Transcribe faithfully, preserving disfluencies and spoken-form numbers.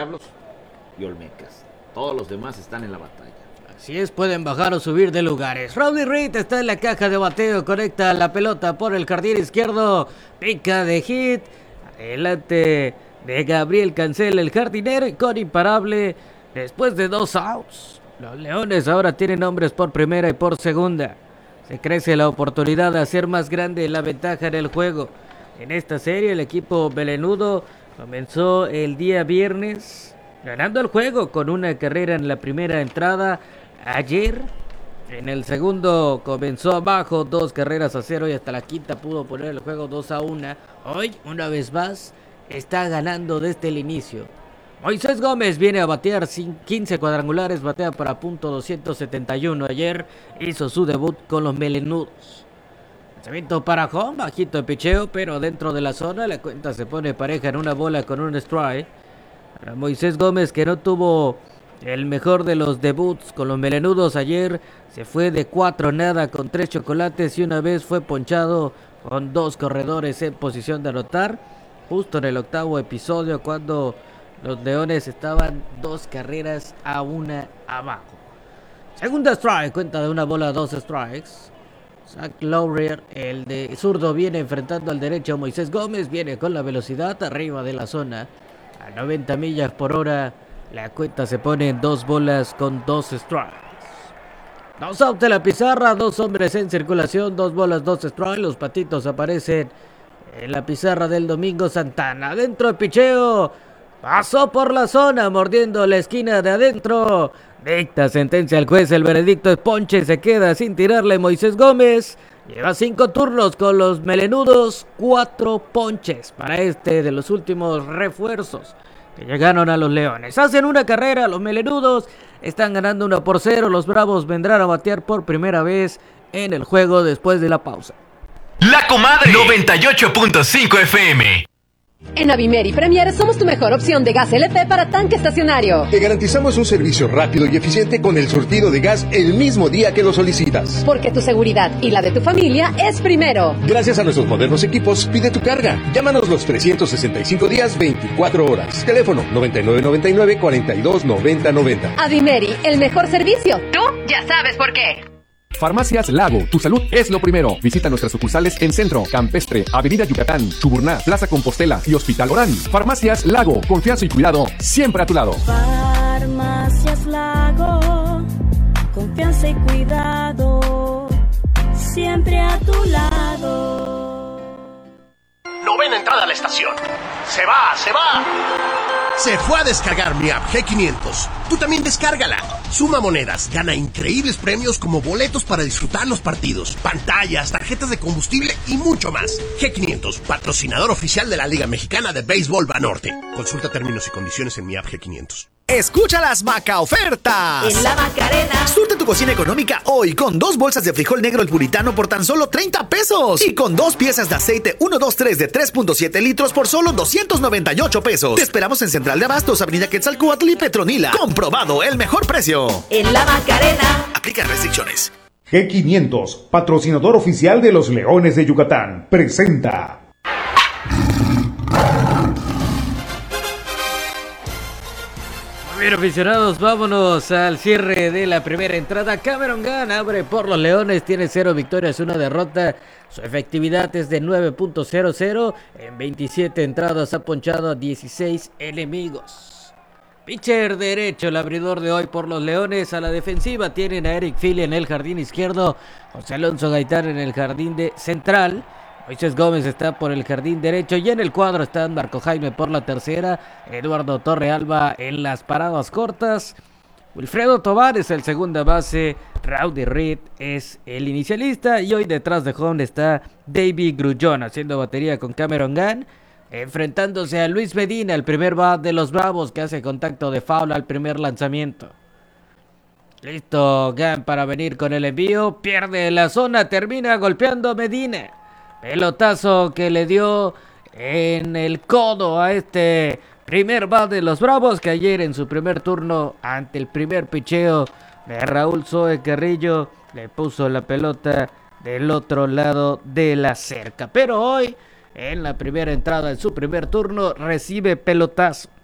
Diablos y Olmecas. Todos los demás están en la batalla. Así es, pueden bajar o subir de lugares. Rowdy Reed está en la caja de bateo, conecta la pelota por el jardín izquierdo, pica de hit, adelante de Gabriel Cancel, el jardinero, y con imparable, después de dos outs. Los Leones ahora tienen hombres por primera y por segunda. Se crece la oportunidad de hacer más grande la ventaja en el juego. En esta serie el equipo melenudo comenzó el día viernes ganando el juego con una carrera en la primera entrada. Ayer en el segundo comenzó abajo, dos carreras a cero, y hasta la quinta pudo poner el juego dos a uno. Hoy, una vez más, está ganando desde el inicio. Moisés Gómez viene a batear quince cuadrangulares, batea para punto doscientos setenta y uno. Ayer hizo su debut con los melenudos. Lanzamiento para home, bajito de picheo, pero dentro de la zona. La cuenta se pone pareja en una bola con un strike. Para Moisés Gómez, que no tuvo el mejor de los debuts con los melenudos ayer, se fue de cuatro nada con tres chocolates y una vez fue ponchado con dos corredores en posición de anotar, justo en el octavo episodio, cuando los Leones estaban dos carreras a una abajo. Segunda strike, cuenta de una bola, dos strikes. Zach Lowry, el de zurdo, viene enfrentando al derecho. Moisés Gómez viene con la velocidad arriba de la zona a noventa millas por hora. La cuenta se pone en dos bolas con dos strikes. Dos outs de la pizarra, dos hombres en circulación, dos bolas, dos strikes. Los patitos aparecen en la pizarra del Domingo Santana. Dentro de picheo, pasó por la zona mordiendo la esquina de adentro. Dicta sentencia al juez, el veredicto es ponche, se queda sin tirarle Moisés Gómez. Lleva cinco turnos con los melenudos, cuatro ponches para este de los últimos refuerzos que llegaron a los Leones. Hacen una carrera, los melenudos están ganando uno por cero. Los Bravos vendrán a batear por primera vez en el juego después de la pausa. La Comadre noventa y ocho punto cinco F M. En Avimeri Premier somos tu mejor opción de gas L P para tanque estacionario. Te garantizamos un servicio rápido y eficiente con el surtido de gas el mismo día que lo solicitas. Porque tu seguridad y la de tu familia es primero. Gracias a nuestros modernos equipos, pide tu carga. Llámanos los trescientos sesenta y cinco días, veinticuatro horas. Teléfono noventa y nueve noventa y nueve, cuarenta y dos noventa noventa. Avimeri, el mejor servicio. Tú ya sabes por qué. Farmacias Lago, tu salud es lo primero. Visita nuestras sucursales en Centro, Campestre, Avenida Yucatán, Chuburná, Plaza Compostela y Hospital Orán. Farmacias Lago, confianza y cuidado siempre a tu lado. Farmacias Lago, confianza y cuidado siempre a tu lado. Novena entrada a la estación. Se va, se va. Se fue a descargar mi app G quinientos. Tú también descárgala. Suma monedas, gana increíbles premios como boletos para disfrutar los partidos, pantallas, tarjetas de combustible y mucho más. G quinientos, patrocinador oficial de la Liga Mexicana de Béisbol Banorte. Consulta términos y condiciones en mi app G quinientos. Escucha las Maca ofertas en la Macarena. Surte tu cocina económica hoy con dos bolsas de frijol negro El Puritano por tan solo treinta pesos y con dos piezas de aceite uno dos tres de tres punto siete litros por solo doscientos noventa y ocho pesos. Te esperamos en Central de Abastos, Avenida Quetzalcóatl y Petronila. Comprobado el mejor precio. En la Macarena. Aplica restricciones. G quinientos, patrocinador oficial de los Leones de Yucatán, presenta. Bien, aficionados, vámonos al cierre de la primera entrada. Cameron Gunn abre por los Leones, tiene cero victorias, una derrota. Su efectividad es de nueve punto cero cero. En veintisiete entradas ha ponchado a dieciséis enemigos. Pitcher derecho, el abridor de hoy por los Leones. A la defensiva tienen a Eric Philly en el jardín izquierdo, José Alonso Gaitán en el jardín de central. Moisés Gómez está por el jardín derecho y en el cuadro están Marco Jaime por la tercera, Eduardo Torrealba en las paradas cortas, Wilfredo Tovar es el segunda base, Rowdy Reed es el inicialista y hoy detrás de home está David Grullón haciendo batería con Cameron Gunn, enfrentándose a Luis Medina, el primer bat de los Bravos, que hace contacto de foul al primer lanzamiento. Listo Gunn para venir con el envío, pierde la zona, termina golpeando a Medina. Pelotazo que le dio en el codo a este primer bat de los Bravos, que ayer en su primer turno ante el primer picheo de Raúl Zoe Carrillo le puso la pelota del otro lado de la cerca. Pero hoy, en la primera entrada, en su primer turno, recibe pelotazo.